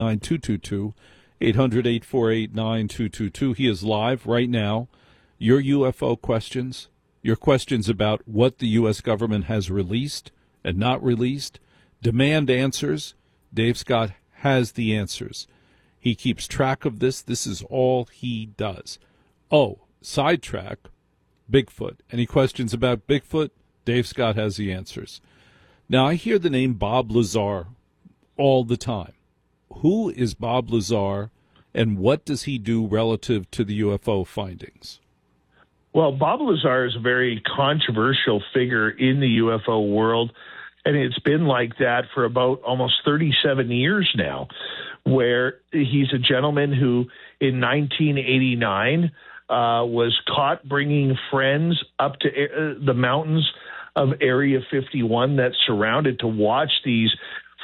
9222, 800-848-9222. He is live right now. Your UFO questions, your questions about what the U.S. government has released and not released, demand answers. Dave Scott has the answers. He keeps track of this. This is all he does. Oh, sidetrack, Bigfoot. Any questions about Bigfoot? Dave Scott has the answers. Now, I hear the name Bob Lazar all the time. Who is Bob Lazar, and what does he do relative to the UFO findings? Well, Bob Lazar is a very controversial figure in the UFO world, and it's been like that for about almost 37 years now, where he's a gentleman who, in 1989, was caught bringing friends up to the mountains of Area 51 that surrounded to watch these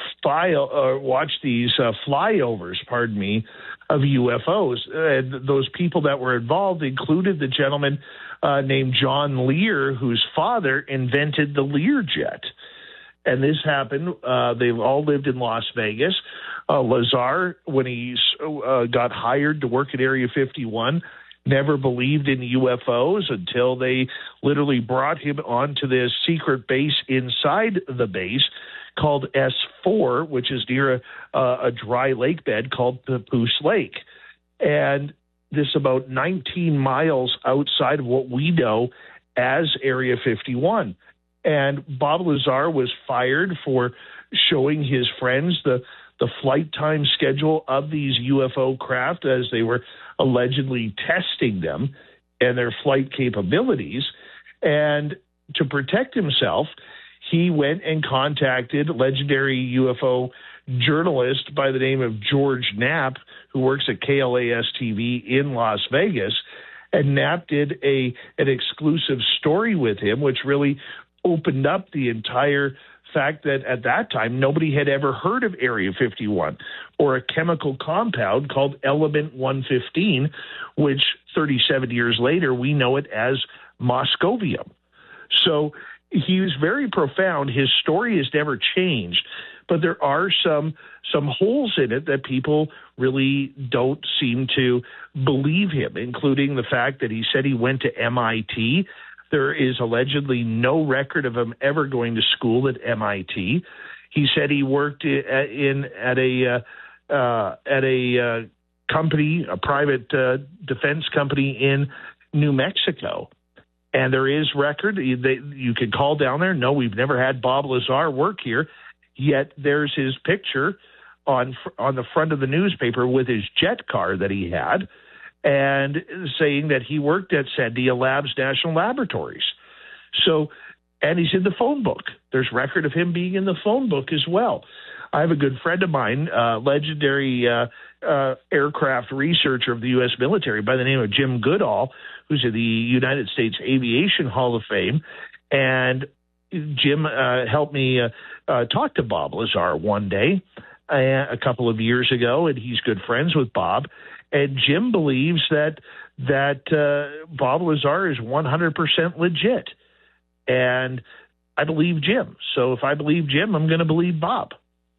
flyovers, of UFOs. Those people that were involved included the gentleman named John Lear, whose father invented the Learjet. And this happened. They've all lived in Las Vegas. Lazar, when he got hired to work at Area 51, never believed in UFOs until they literally brought him onto this secret base inside the base called S4, which is near a dry lake bed called Papoose Lake. And this about 19 miles outside of what we know as Area 51. And Bob Lazar was fired for showing his friends the flight time schedule of these UFO craft as they were allegedly testing them and their flight capabilities. And to protect himself, he went and contacted legendary UFO journalist by the name of George Knapp, who works at KLAS-TV in Las Vegas. And Knapp did an exclusive story with him, which really opened up the entire fact that at that time nobody had ever heard of Area 51 or a chemical compound called Element 115, which 37 years later we know it as moscovium. So he was very profound. His story has never changed, but there are some holes in it that people really don't seem to believe him, including the fact that he said he went to MIT. There is allegedly no record of him ever going to school at MIT. He said he worked at a company, a private defense company in New Mexico. And there is record. You can call down there. No, we've never had Bob Lazar work here. Yet there's his picture on the front of the newspaper with his jet car that he had, and saying that he worked at Sandia Labs National Laboratories. So, and he's in the phone book. There's record of him being in the phone book as well. I have a good friend of mine, legendary aircraft researcher of the U.S. military by the name of Jim Goodall, who's in the United States Aviation Hall of Fame. And Jim helped me talk to Bob Lazar one day a couple of years ago, and he's good friends with Bob. And Jim believes that Bob Lazar is 100% legit. And I believe Jim. So if I believe Jim, I'm going to believe Bob.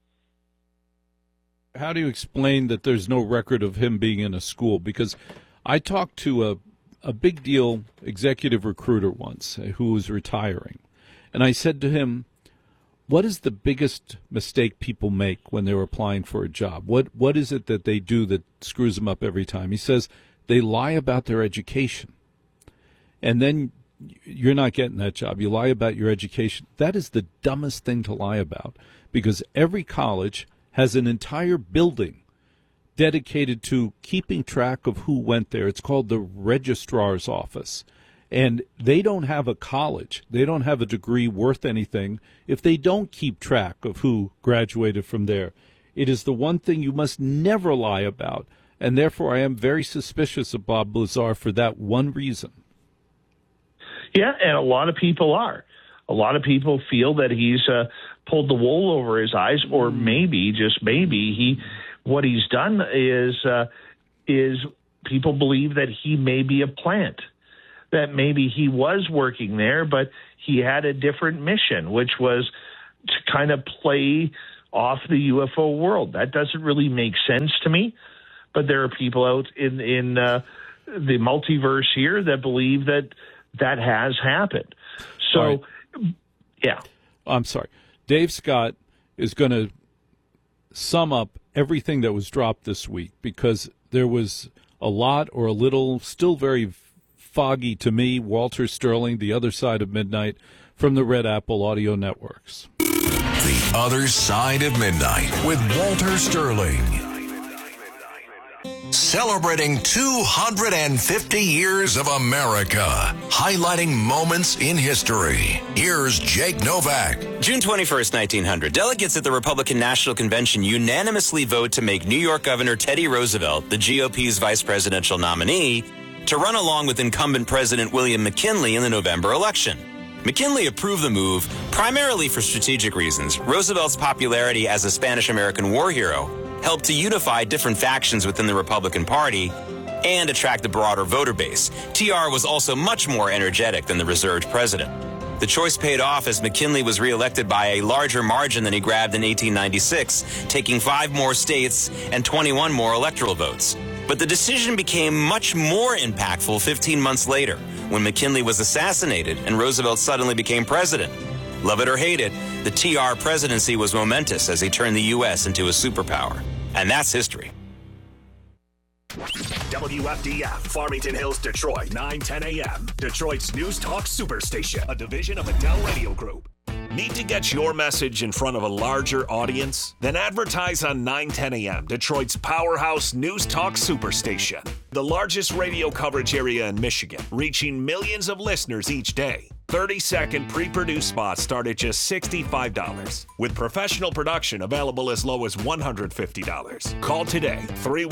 How do you explain that there's no record of him being in a school? Because I talked to a big deal executive recruiter once who was retiring. And I said to him, what is the biggest mistake people make when they're applying for a job? What is it that they do that screws them up every time? He says they lie about their education. And then you're not getting that job. You lie about your education. That is the dumbest thing to lie about, because every college has an entire building dedicated to keeping track of who went there. It's called the registrar's office. And they don't have a college. They don't have a degree worth anything if they don't keep track of who graduated from there. It is the one thing you must never lie about. And therefore, I am very suspicious of Bob Lazar for that one reason. Yeah, and a lot of people are. A lot of people feel that he's pulled the wool over his eyes, or maybe, just maybe, what he's done is people believe that he may be a plant, that maybe he was working there, but he had a different mission, which was to kind of play off the UFO world. That doesn't really make sense to me. But there are people out in the multiverse here that believe that has happened. So, right. Yeah. I'm sorry. Dave Scott is going to sum up everything that was dropped this week, because there was a lot or a little, still very foggy to me. Walter Sterling, The Other Side of Midnight, from the Red Apple Audio Networks. The Other Side of Midnight with Walter Sterling. Celebrating 250 years of America, highlighting moments in history. Here's Jake Novak. June 21st, 1900, delegates at the Republican National Convention unanimously vote to make New York Governor Teddy Roosevelt the GOP's vice presidential nominee to run along with incumbent President William McKinley in the November election. McKinley approved the move primarily for strategic reasons. Roosevelt's popularity as a Spanish-American war hero helped to unify different factions within the Republican Party and attract a broader voter base. TR was also much more energetic than the reserved president. The choice paid off as McKinley was reelected by a larger margin than he grabbed in 1896, taking 5 more states and 21 more electoral votes. But the decision became much more impactful 15 months later, when McKinley was assassinated and Roosevelt suddenly became president. Love it or hate it, the TR presidency was momentous as he turned the U.S. into a superpower. And that's history. WFDF, Farmington Hills, Detroit, 9:10 a.m. Detroit's News Talk Superstation, a division of Adele Radio Group. Need to get your message in front of a larger audience? Then advertise on 9:10 a.m., Detroit's powerhouse News Talk Superstation. The largest radio coverage area in Michigan, reaching millions of listeners each day. 30-second pre-produced spots start at just $65, with professional production available as low as $150. Call today,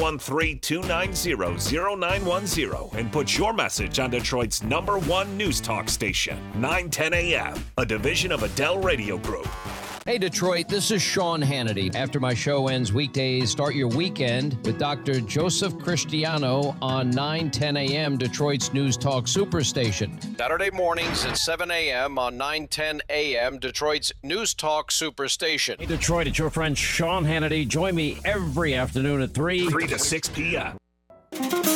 313-290-0910, and put your message on Detroit's #1 news talk station, 9:10 a.m., a division of Adele Radio Group. Hey Detroit, this is Sean Hannity. After my show ends weekdays, start your weekend with Dr. Joseph Cristiano on 9:10 a.m. Detroit's News Talk Superstation. Saturday mornings at 7 a.m. on 9:10 a.m. Detroit's News Talk Superstation. Hey Detroit, it's your friend Sean Hannity. Join me every afternoon at 3 to 6 p.m.